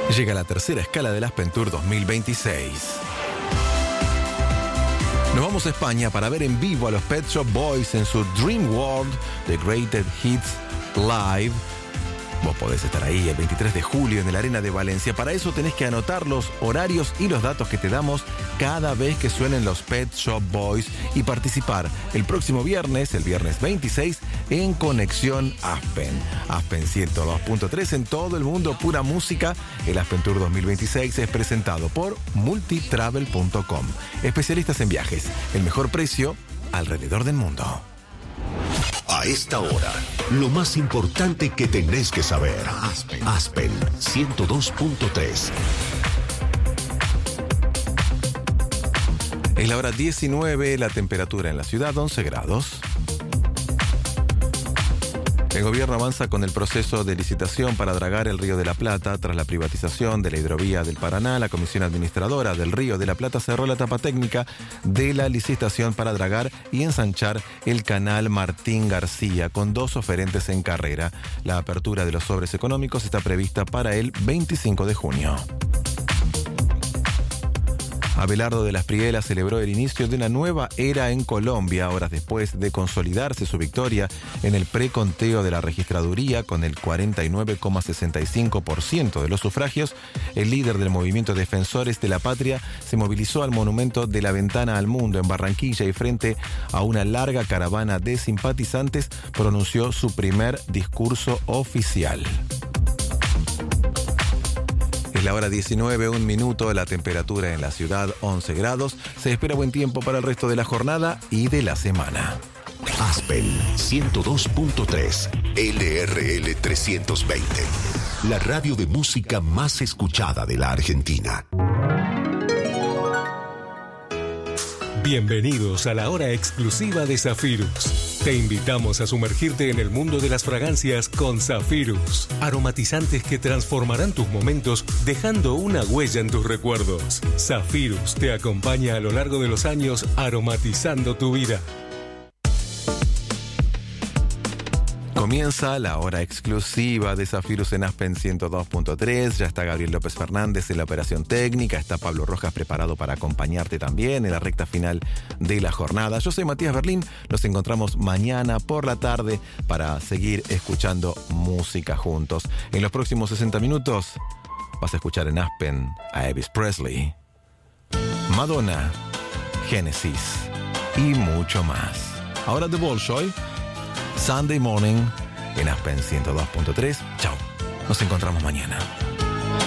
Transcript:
Llega la tercera escala del Aspen Tour 2026. Nos vamos a España para ver en vivo a los Pet Shop Boys en su Dream World The Greatest Hits Live. Vos podés estar ahí el 23 de julio en el Arena de Valencia. Para eso tenés que anotar los horarios y los datos que te damos cada vez que suenen los Pet Shop Boys y participar el próximo viernes, el viernes 26, en Conexión Aspen. Aspen 102.3 en todo el mundo, pura música. El Aspen Tour 2026 es presentado por multitravel.com. Especialistas en viajes, el mejor precio alrededor del mundo. A esta hora, lo más importante que tenés que saber. Aspen 102.3. Es la hora 19, la temperatura en la ciudad 11 grados. El gobierno avanza con el proceso de licitación para dragar el Río de la Plata. Tras la privatización de la hidrovía del Paraná, la Comisión Administradora del Río de la Plata cerró la etapa técnica de la licitación para dragar y ensanchar el canal Martín García, con 2 oferentes en carrera. La apertura de los sobres económicos está prevista para el 25 de junio. Abelardo de las Prielas celebró el inicio de una nueva era en Colombia, horas después de consolidarse su victoria en el preconteo de la registraduría con el 49,65% de los sufragios. El líder del movimiento Defensores de la Patria se movilizó al monumento de la Ventana al Mundo en Barranquilla y frente a una larga caravana de simpatizantes pronunció su primer discurso oficial. Es la hora 19, 1 minuto, la temperatura en la ciudad 11 grados. Se espera buen tiempo para el resto de la jornada y de la semana. Aspen 102.3, LRL 320. La radio de música más escuchada de la Argentina. Bienvenidos a la hora exclusiva de Zafirus. Te invitamos a sumergirte en el mundo de las fragancias con Zafirus. Aromatizantes que transformarán tus momentos dejando una huella en tus recuerdos. Zafirus te acompaña a lo largo de los años aromatizando tu vida. Comienza la hora exclusiva de Zafirus en Aspen 102.3. Ya está Gabriel López Fernández en la operación técnica. Está Pablo Rojas preparado para acompañarte también en la recta final de la jornada. Yo soy Matías Berlín. Nos encontramos mañana por la tarde para seguir escuchando música juntos. En los próximos 60 minutos vas a escuchar en Aspen a Elvis Presley, Madonna, Genesis y mucho más. Ahora The Bolshoi, Sunday Morning en Aspen 102.3. Chao, nos encontramos mañana.